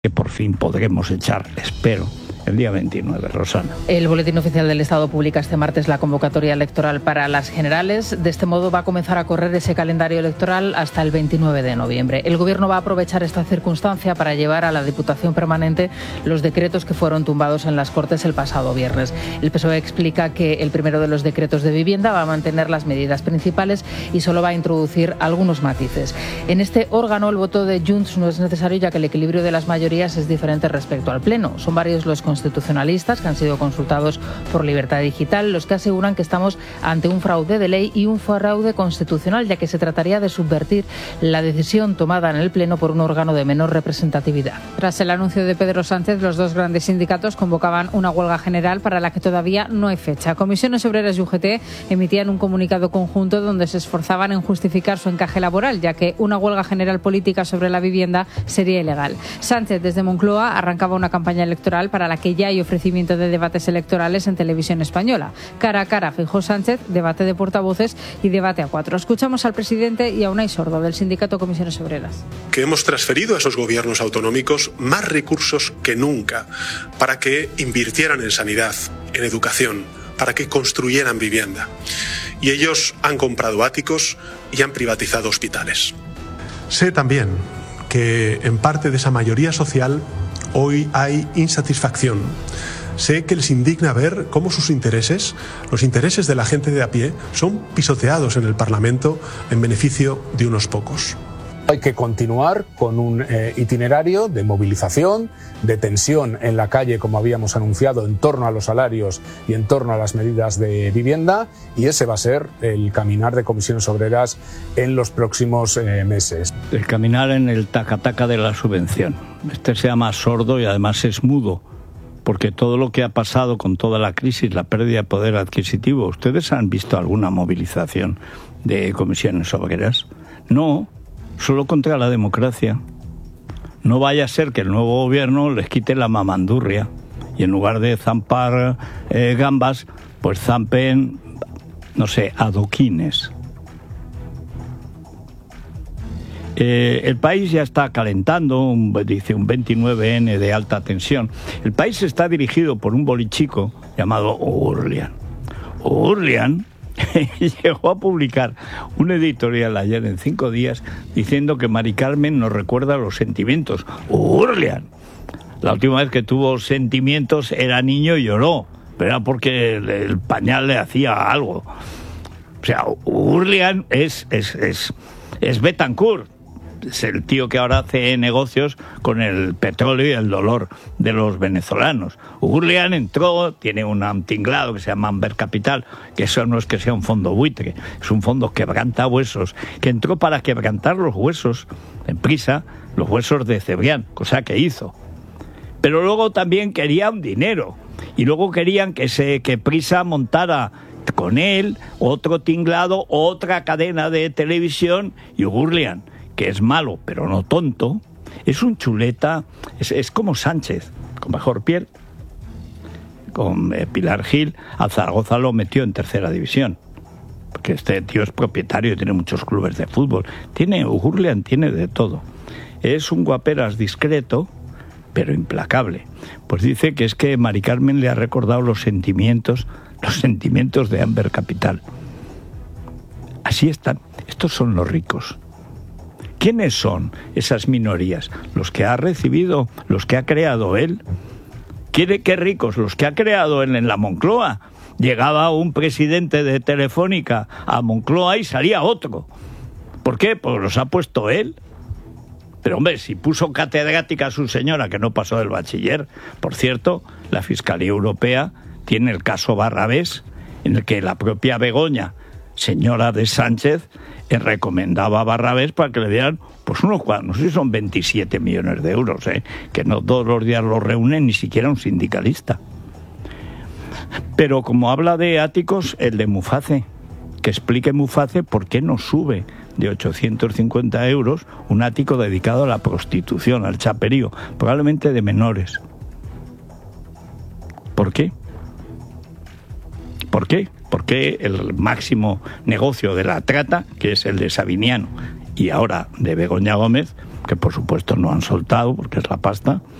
que por fin podremos echar, espero, el día 29, Rosana. El Boletín Oficial del Estado publica este martes la convocatoria electoral para las generales. De este modo va a comenzar a correr ese calendario electoral hasta el 29 de noviembre. El Gobierno va a aprovechar esta circunstancia para llevar a la Diputación Permanente los decretos que fueron tumbados en las Cortes el pasado viernes. El PSOE explica que el primero de los decretos de vivienda va a mantener las medidas principales y solo va a introducir algunos matices. En este órgano el voto de Junts no es necesario, ya que el equilibrio de las mayorías es diferente respecto al Pleno. Son varios los constitucionalistas que han sido consultados por Libertad Digital los que aseguran que estamos ante un fraude de ley y un fraude constitucional, ya que se trataría de subvertir la decisión tomada en el Pleno por un órgano de menor representatividad. Tras el anuncio de Pedro Sánchez, los dos grandes sindicatos convocaban una huelga general para la que todavía no hay fecha. Comisiones Obreras y UGT emitían un comunicado conjunto donde se esforzaban en justificar su encaje laboral, ya que una huelga general política sobre la vivienda sería ilegal. Sánchez, desde Moncloa, arrancaba una campaña electoral para la que ya hay ofrecimiento de debates electorales en televisión española. Cara a cara, Feijóo Sánchez, debate de portavoces y debate a cuatro. Escuchamos al presidente y a Unai Sordo, del sindicato Comisiones Obreras. Que hemos transferido a esos gobiernos autonómicos más recursos que nunca para que invirtieran en sanidad, en educación, para que construyeran vivienda. Y ellos han comprado áticos y han privatizado hospitales. Sé también que en parte de esa mayoría social hoy hay insatisfacción. Sé que les indigna ver cómo sus intereses, los intereses de la gente de a pie, son pisoteados en el Parlamento en beneficio de unos pocos. Hay que continuar con un itinerario de movilización, de tensión en la calle, como habíamos anunciado, en torno a los salarios y en torno a las medidas de vivienda, y ese va a ser el caminar de Comisiones Obreras en los próximos meses. El caminar en el taca-taca de la subvención. Este se llama sordo y además es mudo, porque todo lo que ha pasado con toda la crisis, la pérdida de poder adquisitivo, ¿ustedes han visto alguna movilización de Comisiones Obreras? No. Solo contra la democracia. No vaya a ser que el nuevo gobierno les quite la mamandurria y en lugar de zampar gambas, pues zampen, no sé, adoquines. El país ya está calentando, dice un 29N de alta tensión. El país está dirigido por un bolichico llamado Ourlian. Ourlian llegó a publicar un editorial ayer en 5 días diciendo que Mari Carmen nos recuerda los sentimientos. Ourlian. La última vez que tuvo sentimientos era niño y lloró, pero era porque el pañal le hacía algo. O sea, Ourlian es Betancourt. Es el tío que ahora hace negocios con el petróleo y el dolor de los venezolanos. Ourlian entró, tiene un tinglado que se llama Amber Capital, que eso no es que sea un fondo buitre, es un fondo quebranta huesos, que entró para quebrantar los huesos, en prisa, los huesos de Cebrián, cosa que hizo. Pero luego también querían dinero, y luego querían que Prisa montara con él otro tinglado, otra cadena de televisión, y Ourlian, que es malo, pero no tonto, es un chuleta, es como Sánchez, con mejor piel. Con Pilar Gil, a Zaragoza lo metió en tercera división, porque este tío es propietario y tiene muchos clubes de fútbol. Ourlian tiene de todo. Es un guaperas discreto, pero implacable. Pues dice que es que Mari Carmen le ha recordado los sentimientos de Amber Capital. Así están. Estos son los ricos. ¿Quiénes son esas minorías? Los que ha recibido, los que ha creado él. ¿Qué ricos? Los que ha creado él en la Moncloa. Llegaba un presidente de Telefónica a Moncloa y salía otro. ¿Por qué? Pues los ha puesto él. Pero hombre, si puso catedrática a su señora que no pasó del bachiller. Por cierto, la Fiscalía Europea tiene el caso Barrabés, en el que la propia Begoña, señora de Sánchez, recomendaba a Barrabés para que le dieran pues unos cuantos, no sé si son 27 millones de euros, que no todos los días los reúne ni siquiera un sindicalista. Pero como habla de áticos, el de Muface, que explique Muface por qué no sube de 850 euros un ático dedicado a la prostitución, al chaperío, probablemente de menores. ¿Por qué? ¿Por qué? Porque el máximo negocio de la trata, que es el de Sabiniano y ahora de Begoña Gómez, que por supuesto no han soltado porque es la pasta,